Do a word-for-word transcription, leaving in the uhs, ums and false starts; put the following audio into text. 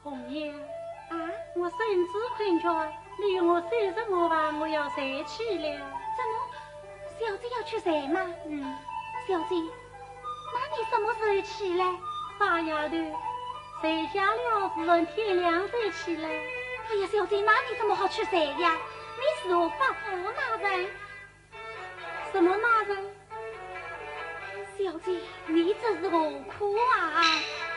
红娘， 啊， 我身子困倦，你与我收拾我吧，我要睡去了。 怎么，小姐要去睡吗？ 嗯， 小姐，那你什么时候起来？ 大丫头，睡下了，自然天亮才起来。 哎呀，小姐，那你怎么好去睡呀？你是我发福那人？ 什么那人？ 小姐，你这是何苦啊？